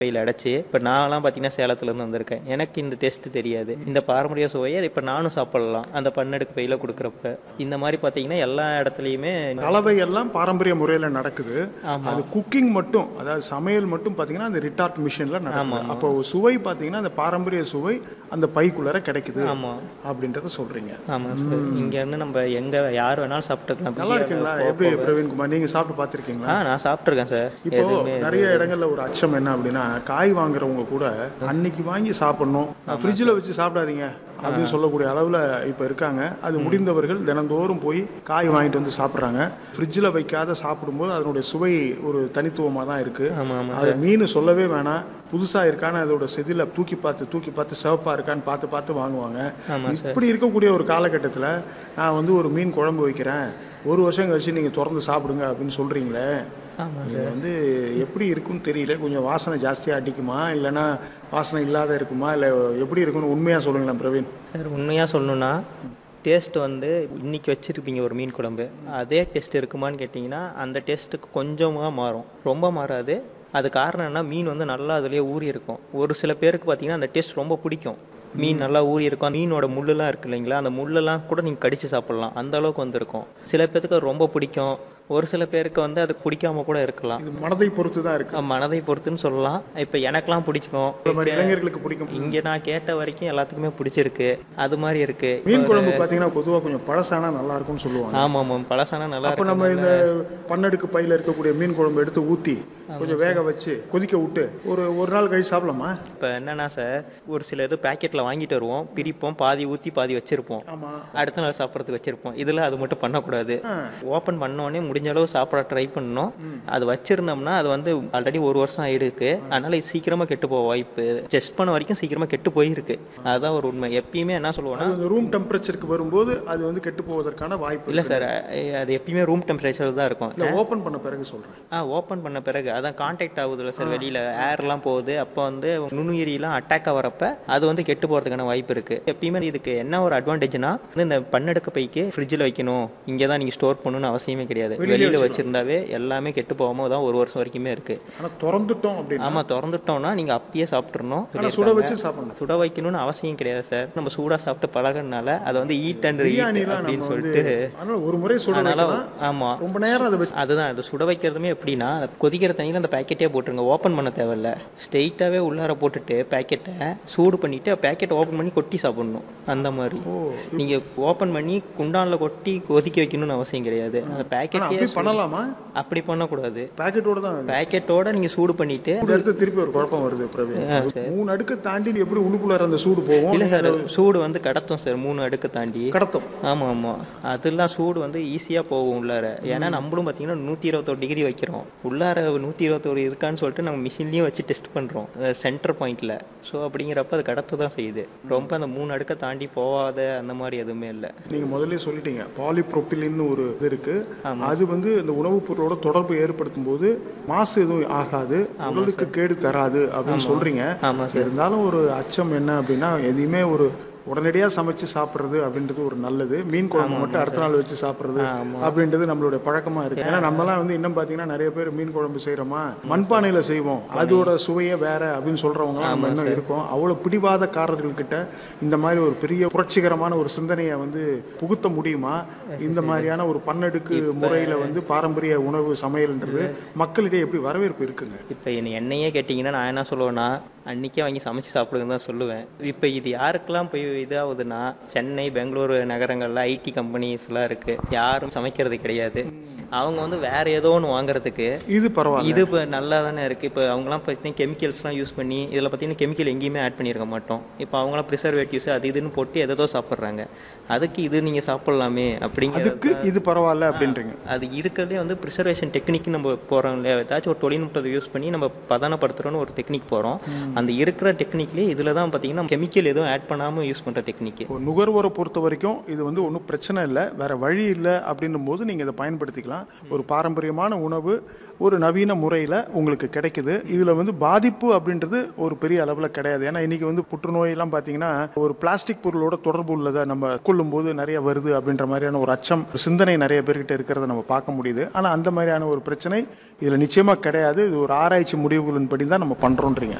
பையில் அடைச்சி. இப்போ நான்லாம் பார்த்தீங்கன்னா சேலத்துலேருந்து வந்திருக்கேன். எனக்கு இந்த டேஸ்ட் தெரியாது. இந்த பாரம்பரிய சுவையை இப்போ நானும் சாப்பிடலாம் அந்த பன்னெடுக்கு பையில் கொடுக்குறப்ப. இந்த மாதிரி பார்த்தீங்கன்னா எல்லா இடத்துலையுமே கலவை எல்லாம் பாரம்பரிய முறையில் நடக்குது. அது குக்கிங் மட்டும், அதாவது சமையல் மட்டும் பார்த்தீங்கன்னா அந்த ரிட்டார்ட் மிஷினில் நடக்குது. அப்போ சுவை பார்த்தீங்கன்னா அந்த பாரம்பரிய சுவை அந்த பைக்குள்ளார கிடைக்குது அப்படின்றத சொல்றீங்க. ஆமாம் சார். இங்கேருந்து நம்ம எங்கே யார் வேணாலும் சாப்பிட்டுக்கலாம். நல்லா இருக்குங்களா? எப்படி பிரவீன்குமார், நீங்கள் சாப்பிட்டு பார்த்துருக்கீங்களா? நான் சாப்பிட்ருக்கேன் சார். இப்போ நிறைய இடங்கள்ல ஒரு அச்சம் என்ன அப்படின்னா, காய் வாங்குறவங்க கூட அன்னைக்கு வாங்கி சாப்பிடணும், ஃப்ரிட்ஜில் வச்சு சாப்பிடாதீங்க அப்படின்னு சொல்லக்கூடிய அளவில் இப்போ இருக்காங்க. அது முடிந்தவர்கள் தினந்தோறும் போய் காய் வாங்கிட்டு வந்து சாப்பிட்றாங்க. ஃப்ரிட்ஜில் வைக்காத சாப்பிடும்போது அதனுடைய சுவை ஒரு தனித்துவமாக தான் இருக்குது. அது மீன் சொல்லவே வேணாம், புதுசாக இருக்கான்னு அதோட செதில தூக்கி பார்த்து சிவப்பாக இருக்கான்னு பார்த்து வாங்குவாங்க. இப்படி இருக்கக்கூடிய ஒரு காலகட்டத்தில் நான் வந்து ஒரு மீன் குழம்பு வைக்கிறேன், 1 வருஷம் கழிச்சு நீங்கள் திறந்து சாப்பிடுங்க அப்படின்னு சொல்கிறீங்களே, இது வந்து எப்படி இருக்குன்னு தெரியல. கொஞ்சம் வாசனை ஜாஸ்தியாக அடிக்குமா, இல்லைன்னா வாசனை இல்லாத இருக்குமா, இல்லை எப்படி இருக்குன்னு உண்மையாக சொல்லுங்களேன் பிரவீன். சார் உண்மையாக சொல்லணுன்னா டேஸ்ட் வந்து இன்றைக்கி வச்சுருப்பீங்க ஒரு மீன் குழம்பு, அதே டேஸ்ட் இருக்குமான்னு கேட்டிங்கன்னா அந்த டேஸ்ட்டுக்கு கொஞ்சமாக மாறும், ரொம்ப மாறாது. அது காரணம் என்ன, மீன் வந்து நல்லா அதுலேயே ஊறி இருக்கும். ஒரு சில பேருக்கு பார்த்தீங்கன்னா அந்த டேஸ்ட் ரொம்ப பிடிக்கும், மீன் நல்லா ஊறி இருக்கும். மீனோட முள்ளெல்லாம் இருக்குது இல்லைங்களா, அந்த முள்ளெல்லாம் கூட நீங்கள் கடித்து சாப்பிட்லாம், அந்த அளவுக்கு வந்துருக்கும். சில பேருக்கு அது ரொம்ப பிடிக்கும், ஒரு சில பேருக்கு வந்து அது பிடிக்காம கூட இருக்கலாம். இது மனதை பொறுத்து தான் இருக்கு. மனதை பொறுத்துன்னு சொல்லலாம். இப்போ எனக்கெல்லாம் பிடிக்கும், இளைஞர்களுக்கு பிடிக்கும். இங்கே நான் கேட்ட வரைக்கும் எல்லாத்துக்குமே பிடிச்சிருக்கு. அது மாதிரி இருக்கு. மீன் குழம்பு பார்த்தீங்கன்னா பொதுவாக கொஞ்சம் பழசானா நல்லா இருக்கும்னு சொல்லுவாங்க. ஆமாம், பழசானா நல்லா இருக்கும். நம்ம இந்த பன்னடுக்கு பையில் இருக்கக்கூடிய மீன் குழம்பு எடுத்து ஊற்றி கொஞ்சம் வேக வச்சு கொதிக்க விட்டு ஒரு நாள் கழிச்சு சாப்பிடலாமா? இப்போ என்னன்னா சார், ஒரு சில இது பேக்கெட்டில் வாங்கிட்டு வருவோம், பிரிப்போம், பாதி ஊற்றி பாதி வச்சிருப்போம், அடுத்த நாள் சாப்பிட்றதுக்கு வச்சிருப்போம். இதில் அது மட்டும் பண்ணக்கூடாது. ஓப்பன் பண்ணோடனே முடிஞ்ச அளவு சாப்பிட ட்ரை பண்ணணும். அது வச்சிருந்தோம்னா அது வந்து ஆல்ரெடி 1 வருஷம் ஆயிருக்கு, அதனால இது சீக்கிரமா கெட்டு போக வாய்ப்பு. டெஸ்ட் பண்ண வரைக்கும் சீக்கிரமா கெட்டு போயிருக்கு. அதுதான் ஒரு உண்மை. எப்பயுமே என்ன சொல்லுவோம்னா, ரூம் டெம்பரேச்சருக்கு வரும்போது அது வந்து கெட்டு போவதற்கான வாய்ப்பு இல்லை சார். அது எப்பயுமே ரூம் டெம்பரேச்சர் தான் இருக்கும். ஓப்பன் பண்ண பிறகு சொல்றேன். ஓப்பன் பண்ண பிறகு அதான் கான்டாக்ட் ஆகுதுல்ல சார், வெளியில ஏர்லாம் போகுது, அப்போ வந்து நுண்ணுயிரிலாம் அட்டாக் ஆகிறப்ப அது வந்து கெட்டு போகிறதுக்கான வாய்ப்பு இருக்கு. எப்பயுமே இதுக்கு என்ன ஒரு அட்வான்டேஜ்னா, இந்த பன்னடுக்க பைக்கு ஃப்ரிட்ஜில் வைக்கணும், இங்கே தான் நீங்கள் ஸ்டோர் பண்ணணும்னு அவசியமே கிடையாது. வெளியில் வச்சிருந்தாவே எல்லாமே கெட்டு போகாம தான் 1 வருஷம் வரைக்குமே இருக்கு. திறந்துட்டோம் அப்படின்னா, ஆமாம், திறந்துட்டோம்னா நீங்கள் அப்பயே சாப்பிட்றணும். சுட வச்சு சாப்பிடணும். சுட வைக்கணும்னு அவசியம் கிடையாது சார். நம்ம சூடாக சாப்பிட்டு பழகிறதுனால அதை வந்து ஈட் அண்ட் ரீட் அப்படின்னு சொல்லிட்டு ஒரு முறை சுட வைக்கலாம். ஆமாம், ரொம்ப நேரம் அதுதான். அது சுட வைக்கிறதுமே எப்படின்னா, கொதிக்கிற தண்ணியில் அந்த பேக்கெட்டே போட்டுருங்க, ஓப்பன் பண்ண தேவையில்ல. ஸ்ட்ரெயிட்டாகவே உள்ளார போட்டுட்டு பேக்கெட்டை சூடு பண்ணிவிட்டு பேக்கெட்டை ஓப்பன் பண்ணி கொட்டி சாப்பிடணும். அந்த மாதிரி நீங்கள் ஓப்பன் பண்ணி குண்டானில் கொட்டி கொதிக்க வைக்கணும்னு அவசியம் கிடையாது. அந்த பேக்கெட்டே பண்ணலாமா? அப்படி பண்ணக்கூடாது. பேக்கெட்டோட நீங்கள் சூடு பண்ணிவிட்டு திருப்பி ஒரு குழப்பம் வருது. 3 அடுக்கு தாண்டி எப்படி உள்ளுக்குள்ளார அந்த சூடு போகும்? இல்லை சார், சூடு வந்து கடத்தும் சார். 3 அடுக்கு தாண்டி கடத்தும். ஆமாம், அதெல்லாம் சூடு வந்து ஈஸியாக போகும் உள்ளார. ஏன்னா நம்மளும் பார்த்தீங்கன்னா 121 டிகிரி வைக்கிறோம், உள்ளார 121 இருக்கான்னு சொல்லிட்டு நம்ம மிஷின்லேயும் வச்சு டெஸ்ட் பண்ணுறோம் சென்டர் பாயிண்டில். ஸோ அப்படிங்கிறப்ப அது கடத்து தான் செய்யுது. ரொம்ப அந்த 3 அடுக்கை தாண்டி போகாத அந்த மாதிரி எதுவுமே இல்லை. நீங்கள் முதல்ல சொல்லிட்டீங்க, பாலிப்ரோபிலின்னு ஒரு இது இருக்கு. அது வந்து இந்த உணவுப் பொருளோட தொடர்பு ஏற்படுத்தும் போது மாசு எதுவும் ஆகாது, உடலுக்கு கேடு தராது அப்படின்னு சொல்றீங்க. இருந்தாலும் ஒரு அச்சம் என்ன அப்படின்னா, எதையுமே ஒரு உடனடியாக சமைச்சு சாப்பிட்றது அப்படின்றது ஒரு நல்லது. மீன் குழம்பு மட்டும் அடுத்த நாள் வச்சு சாப்பிட்றது அப்படின்றது நம்மளுடைய பழக்கமாக இருக்குது. ஏன்னா நம்மலாம் வந்து இன்னும் பார்த்தீங்கன்னா நிறைய பேர் மீன் குழம்பு செய்கிறோமா மண்பானையில் செய்வோம், அதோட சுவையே வேற அப்படின்னு சொல்கிறவங்களாம் நம்ம இன்னும் இருக்கோம். அவ்வளோ பிடிவாதக்காரர்கள்கிட்ட இந்த மாதிரி ஒரு பெரிய புரட்சிகரமான ஒரு சிந்தனையை வந்து புகுத்த முடியுமா? இந்த மாதிரியான ஒரு பன்னடுக்கு முறையில் வந்து பாரம்பரிய உணவு சமையல்ன்றது மக்களிடையே எப்படி வரவேற்பு இருக்குங்க? இப்போ என்னையே கேட்டிங்கன்னா நான் என்ன சொல்லுவேன்னா, அன்றைக்கே வாங்கி சமைச்சு சாப்பிடுங்கன்னு தான் சொல்லுவேன். இப்போ இது யாருக்கெல்லாம் போய் இதாகுதுன்னா, சென்னை பெங்களூரு நகரங்களில் ஐடி கம்பெனிஸ்லாம் இருக்குது, யாரும் சமைக்கிறது கிடையாது. அவங்க வந்து வேறு ஏதோ ஒன்று வாங்குறதுக்கு இது பரவாயில்ல, இது இப்போ நல்லா தானே இருக்குது. இப்போ அவங்களாம் பார்த்தீங்கன்னா கெமிக்கல்ஸ்லாம் யூஸ் பண்ணி, இதில் பார்த்தீங்கன்னா கெமிக்கல் எங்கேயுமே ஆட் பண்ணியிருக்க மாட்டோம். இப்போ அவங்களாம் ப்ரிசர்வேட்டிவ்ஸ் அது இதுன்னு போட்டு எதோ சாப்பிட்றாங்க. அதுக்கு இது நீங்கள் சாப்பிட்லாமே அப்படிங்கிறதுக்கு இது பரவாயில்ல அப்படின்றீங்க. அது இருக்கிறதே வந்து ப்ரிசர்வேஷன் டெக்னிக் நம்ம போகிறோம் இல்லையா, ஏதாச்சும் ஒரு தொழில்நுட்பத்தை யூஸ் பண்ணி நம்ம பதனப்படுத்துகிறோன்னு ஒரு டெக்னிக் போகிறோம். அந்த இருக்கிற டெக்னிக்லேயே இதில் தான் பார்த்தீங்கன்னா கெமிக்கல் எதுவும் ஆட் பண்ணாமல் யூஸ் பண்ணுற டெக்னிக். நுகர்வோரை பொறுத்த வரைக்கும் இது வந்து ஒன்றும் பிரச்சனை இல்லை, வேறு வழி இல்லை அப்படின்னும் போது நீங்கள் இதை பயன்படுத்திக்கலாம். ஒரு பாரம்பரியமான உணவு ஒரு நவீன முறையில் உங்களுக்கு கிடைக்குது. இதில் வந்து பாதிப்பு அப்படின்றது ஒரு பெரிய அளவில் கிடையாது. ஏன்னா இன்னைக்கு வந்து புற்றுநோயெல்லாம் பார்த்தீங்கன்னா ஒரு பிளாஸ்டிக் பொருளோட தொடர்பு உள்ளதை நம்ம கொள்ளும்போது நிறைய வருது அப்படின்ற மாதிரியான ஒரு அச்சம் சிந்தனை நிறைய பேர்கிட்ட இருக்கிறத நம்ம பார்க்க முடியுது. ஆனால் அந்த மாதிரியான ஒரு பிரச்சனை இதில் நிச்சயமாக கிடையாது. இது ஒரு ஆராய்ச்சி முடிவுகளின்படி தான் நம்ம பண்ணுறோன்றீங்க.